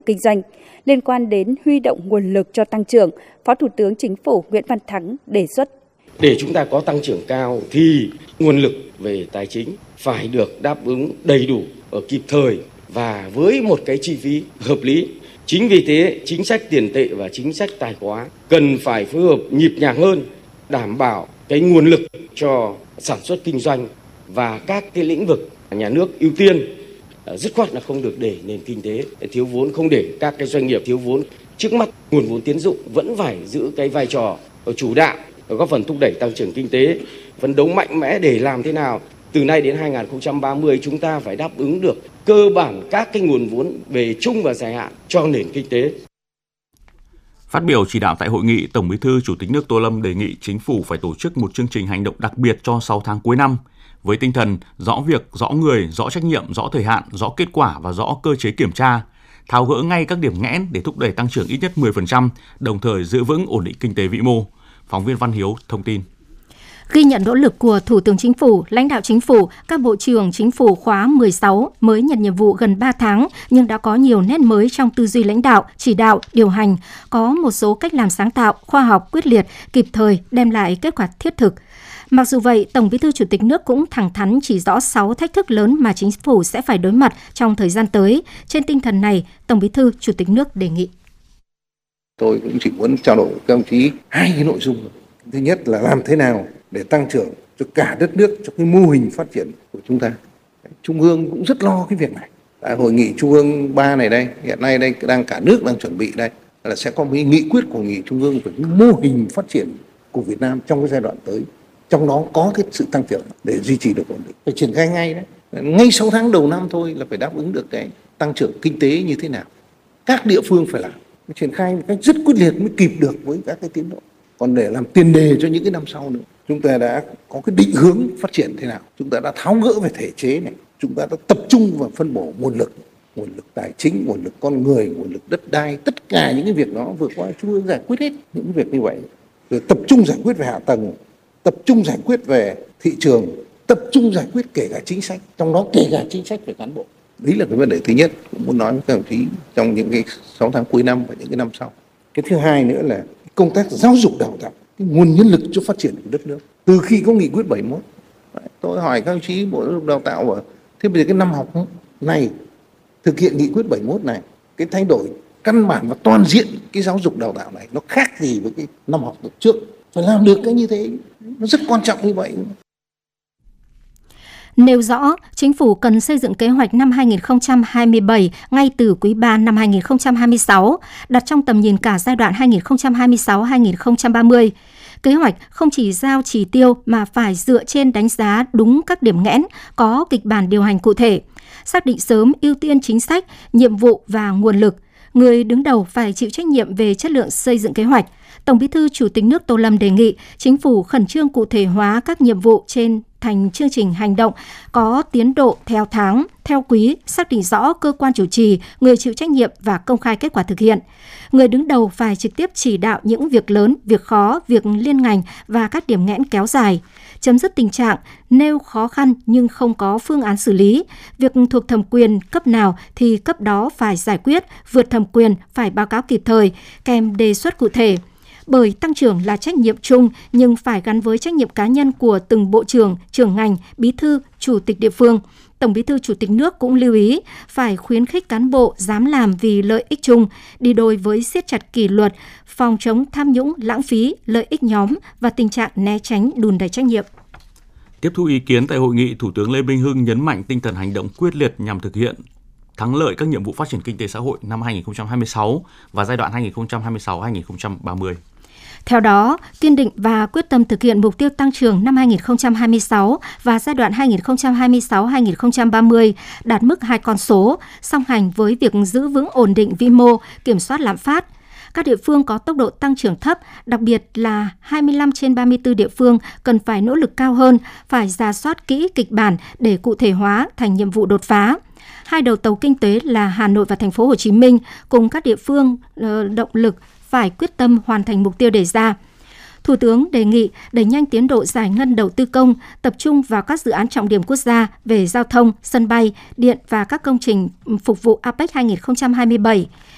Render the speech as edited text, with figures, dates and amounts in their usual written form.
kinh doanh. Liên quan đến huy động nguồn lực cho tăng trưởng, Phó Thủ tướng Chính phủ Nguyễn Văn Thắng đề xuất. Để chúng ta có tăng trưởng cao thì nguồn lực về tài chính phải được đáp ứng đầy đủ, kịp thời và với một cái chi phí hợp lý. Chính vì thế, chính sách tiền tệ và chính sách tài khóa cần phải phối hợp nhịp nhàng hơn, đảm bảo cái nguồn lực cho sản xuất kinh doanh và các cái lĩnh vực nhà nước ưu tiên. Dứt khoát là không được để nền kinh tế thiếu vốn, không để các cái doanh nghiệp thiếu vốn. Trước mắt, nguồn vốn tín dụng vẫn phải giữ cái vai trò chủ đạo, góp phần thúc đẩy tăng trưởng kinh tế, phấn đấu mạnh mẽ để làm thế nào từ nay đến 2030 chúng ta phải đáp ứng được cơ bản các cái nguồn vốn về trung và dài hạn cho nền kinh tế. Phát biểu chỉ đạo tại hội nghị, Tổng Bí thư Chủ tịch nước Tô Lâm đề nghị Chính phủ phải tổ chức một chương trình hành động đặc biệt cho 6 tháng cuối năm, với tinh thần rõ việc, rõ người, rõ trách nhiệm, rõ thời hạn, rõ kết quả và rõ cơ chế kiểm tra, tháo gỡ ngay các điểm nghẽn để thúc đẩy tăng trưởng ít nhất 10%, đồng thời giữ vững ổn định kinh tế vĩ mô. Phóng viên Văn Hiếu thông tin. Ghi nhận nỗ lực của Thủ tướng Chính phủ, lãnh đạo Chính phủ, các Bộ trưởng Chính phủ khóa 16 mới nhận nhiệm vụ gần 3 tháng nhưng đã có nhiều nét mới trong tư duy lãnh đạo, chỉ đạo, điều hành, có một số cách làm sáng tạo, khoa học, quyết liệt, kịp thời, đem lại kết quả thiết thực. Mặc dù vậy, Tổng Bí thư Chủ tịch nước cũng thẳng thắn chỉ rõ 6 thách thức lớn mà Chính phủ sẽ phải đối mặt trong thời gian tới. Trên tinh thần này, Tổng Bí thư Chủ tịch nước đề nghị. Tôi cũng chỉ muốn trao đổi với các đồng chí 2 cái nội dung. Thứ nhất là làm thế nào để tăng trưởng cho cả đất nước, cho cái mô hình phát triển của chúng ta. Trung ương cũng rất lo cái việc này. Tại hội nghị Trung ương 3 này đây, hiện nay đây đang cả nước đang chuẩn bị đây, là sẽ có một nghị quyết của hội nghị Trung ương về cái mô hình phát triển của Việt Nam trong cái giai đoạn tới. Trong đó có cái sự tăng trưởng để duy trì được ổn định. Phải triển khai ngay đấy. Ngay 6 tháng đầu năm thôi là phải đáp ứng được cái tăng trưởng kinh tế như thế nào. Các địa phương phải làm. Triển khai một cách rất quyết liệt mới kịp được với các cái tiến độ. Còn để làm tiền đề cho những cái năm sau nữa, chúng ta đã có cái định hướng phát triển thế nào, chúng ta đã tháo gỡ về thể chế này, chúng ta đã tập trung vào phân bổ nguồn lực tài chính, nguồn lực con người, nguồn lực đất đai, tất cả những cái việc đó vừa qua Trung ương giải quyết hết những cái việc như vậy. Rồi tập trung giải quyết về hạ tầng, tập trung giải quyết về thị trường, tập trung giải quyết kể cả chính sách, trong đó kể cả chính sách về cán bộ. Đấy là cái vấn đề thứ nhất cũng muốn nói với các đồng chí trong những cái 6 tháng cuối năm và những cái năm sau. Cái thứ hai nữa là công tác giáo dục đào tạo, cái nguồn nhân lực cho phát triển của đất nước. Từ khi có nghị quyết 71, tôi hỏi các đồng chí Bộ Giáo dục Đào tạo bảo, thế bây giờ cái năm học này thực hiện nghị quyết 71 này, cái thay đổi căn bản và toàn diện cái giáo dục đào tạo này nó khác gì với cái năm học trước. Phải làm được cái như thế, nó rất quan trọng như vậy. Nêu rõ, Chính phủ cần xây dựng kế hoạch năm 2027 ngay từ quý 3 năm 2026, đặt trong tầm nhìn cả giai đoạn 2026-2030. Kế hoạch không chỉ giao chỉ tiêu mà phải dựa trên đánh giá đúng các điểm nghẽn, có kịch bản điều hành cụ thể, xác định sớm ưu tiên chính sách, nhiệm vụ và nguồn lực. Người đứng đầu phải chịu trách nhiệm về chất lượng xây dựng kế hoạch. Tổng Bí thư Chủ tịch nước Tô Lâm đề nghị Chính phủ khẩn trương cụ thể hóa các nhiệm vụ trên thành chương trình hành động, có tiến độ theo tháng, theo quý, xác định rõ cơ quan chủ trì, người chịu trách nhiệm và công khai kết quả thực hiện. Người đứng đầu phải trực tiếp chỉ đạo những việc lớn, việc khó, việc liên ngành và các điểm nghẽn kéo dài. Chấm dứt tình trạng nêu khó khăn nhưng không có phương án xử lý. Việc thuộc thẩm quyền cấp nào thì cấp đó phải giải quyết, vượt thẩm quyền phải báo cáo kịp thời, kèm đề xuất cụ thể. Bởi tăng trưởng là trách nhiệm chung nhưng phải gắn với trách nhiệm cá nhân của từng bộ trưởng, trưởng ngành, bí thư, chủ tịch địa phương. Tổng Bí thư Chủ tịch nước cũng lưu ý phải khuyến khích cán bộ dám làm vì lợi ích chung, đi đôi với siết chặt kỷ luật, phòng chống tham nhũng, lãng phí, lợi ích nhóm và tình trạng né tránh đùn đẩy trách nhiệm. Tiếp thu ý kiến tại hội nghị, Thủ tướng Lê Minh Hưng nhấn mạnh tinh thần hành động quyết liệt nhằm thực hiện thắng lợi các nhiệm vụ phát triển kinh tế xã hội năm 2026 và giai đoạn 2026-2030. Theo đó, kiên định và quyết tâm thực hiện mục tiêu tăng trưởng năm 2026 và giai đoạn 2026-2030 đạt mức 2 con số, song hành với việc giữ vững ổn định vĩ mô, kiểm soát lạm phát. Các địa phương có tốc độ tăng trưởng thấp, đặc biệt là 25 trên 34 địa phương cần phải nỗ lực cao hơn, phải rà soát kỹ kịch bản để cụ thể hóa thành nhiệm vụ đột phá. Hai đầu tàu kinh tế là Hà Nội và Thành phố Hồ Chí Minh cùng các địa phương động lực phải quyết tâm hoàn thành mục tiêu đề ra. Thủ tướng đề nghị đẩy nhanh tiến độ giải ngân đầu tư công, tập trung vào các dự án trọng điểm quốc gia về giao thông, sân bay, điện và các công trình phục vụ APEC 2027.